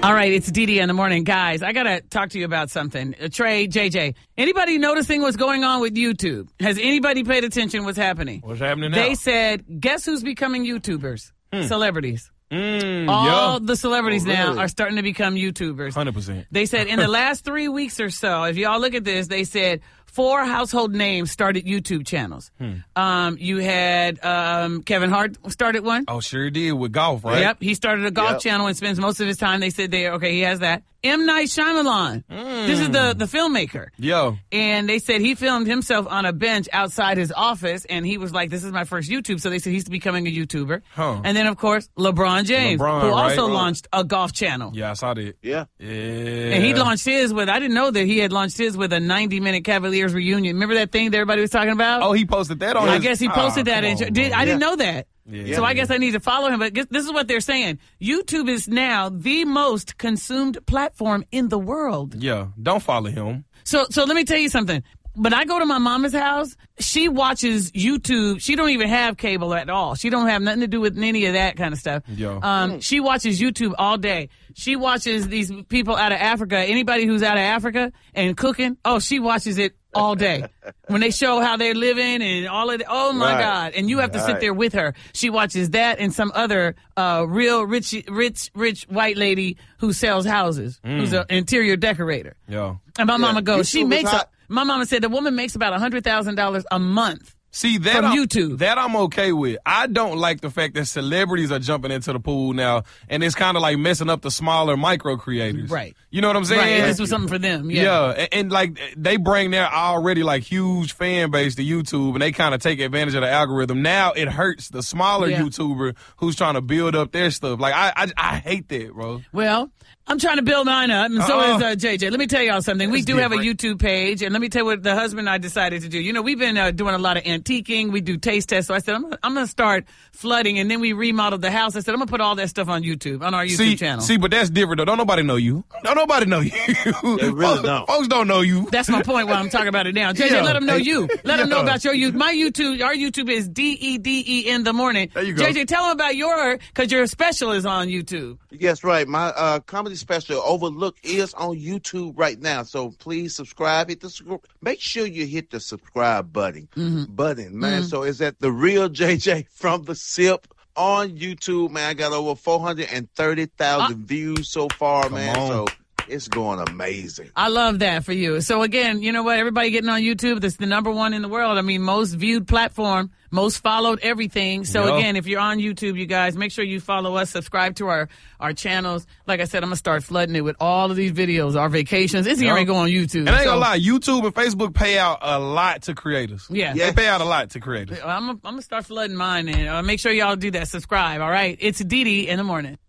All right, it's Dee Dee in the morning. Guys, I got to talk to you about something. Trey, JJ, anybody noticing what's going on with YouTube? Has anybody paid attention what's happening? What's happening now? They said, guess who's becoming YouTubers? Celebrities. All the celebrities now are starting to become YouTubers. 100%. They said in the last 3 weeks or so, if y'all look at this, they said 4 household names started YouTube channels. You had Kevin Hart started one. Oh, sure did with golf, right? Yep, he started a golf channel and spends most of his time. They said he has that. M. Night Shyamalan. This is the filmmaker. Yo. And they said he filmed himself on a bench outside his office, and he was like, this is my first YouTube. So they said he's becoming a YouTuber. And then, of course, LeBron James, who also launched a golf channel. Yeah, I saw that. Yeah. And he launched his I didn't know that he had launched his with a 90-minute Cavaliers reunion. Remember that thing that everybody was talking about? Oh, he posted that on I guess he posted that. I didn't know that. Yeah. So I guess I need to follow him. But this is what they're saying. YouTube is now the most consumed platform in the world. Yeah, don't follow him. So let me tell you something. When I go to my mama's house, she watches YouTube. She don't even have cable at all. She don't have nothing to do with any of that kind of stuff. She watches YouTube all day. She watches these people out of Africa. Anybody who's out of Africa and cooking, she watches it all day. When they show how they're living and all of that, oh my God. And you have to sit there with her. She watches that and some other real rich white lady who sells houses, who's an interior decorator. Yeah. And my mama goes, YouTube my mama said the woman makes about $100,000 a month. See, that from YouTube. That I'm okay with. I don't like the fact that celebrities are jumping into the pool now, and it's kind of like messing up the smaller micro creators. Right. You know what I'm saying? Right. This was something for them. Yeah. And like they bring their already like huge fan base to YouTube, and they kind of take advantage of the algorithm. Now it hurts the smaller YouTuber who's trying to build up their stuff. Like I hate that, bro. Well, I'm trying to build mine up, and so is JJ. Let me tell y'all something. We do have a YouTube page, and let me tell you what the husband and I decided to do. You know, we've been doing a lot of antiquing. We do taste tests. So I said, I'm going to start flooding, and then we remodeled the house. I said, I'm going to put all that stuff on YouTube, on our YouTube channel. See, but that's different, though. Don't nobody know you. Don't nobody know you. They really don't. Folks don't know you. That's my point while I'm talking about it now. JJ, let them know you. Let them know about your YouTube. My YouTube, our YouTube is DEDE in the morning. There you go. JJ, tell them about because your special is on YouTube. Yes, right. My comedy special, Overlook, is on YouTube right now. So please subscribe. Make sure you hit the subscribe button, man. So it's at The Real JJ from the SIP on YouTube, man. I got over 430,000 views so far, man. So it's going amazing. I love that for you. So again, you know what? Everybody getting on YouTube, that's the #1 in the world. I mean, most viewed platform, most followed everything. So again, if you're on YouTube, you guys, make sure you follow us, subscribe to our channels. Like I said, I'm going to start flooding it with all of these videos, our vacations. It's going to go on YouTube. And I ain't going to lie, YouTube and Facebook pay out a lot to creators. Yeah. They pay out a lot to creators. I'm going to start flooding mine, and make sure y'all do that. Subscribe, all right? It's Dee Dee in the morning.